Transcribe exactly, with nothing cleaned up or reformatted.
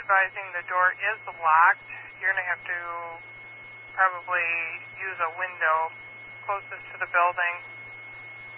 advising the door is locked. You're going to have to probably use a window closest to the building